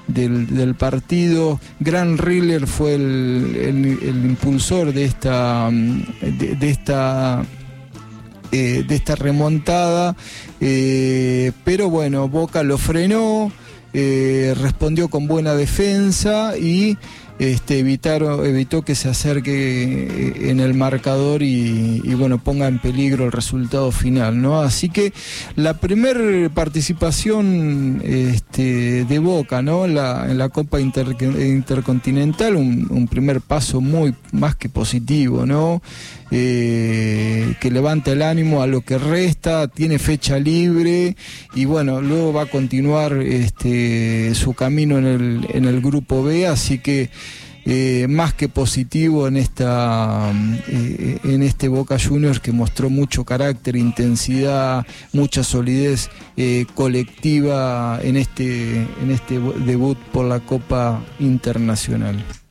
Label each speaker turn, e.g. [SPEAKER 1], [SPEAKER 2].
[SPEAKER 1] del partido. Gran Riller fue el impulsor de esta remontada, pero bueno, Boca lo frenó, respondió con buena defensa y evitó que se acerque en el marcador y bueno, ponga en peligro el resultado final, ¿no? Así que la primer participación de Boca, ¿no? en la Copa Intercontinental, un primer paso muy más que positivo, ¿no? Que levanta el ánimo a lo que resta, tiene fecha libre y bueno, luego va a continuar su camino en el grupo B, así que más que positivo en este Boca Juniors, que mostró mucho carácter, intensidad, mucha solidez colectiva en este debut por la Copa Internacional.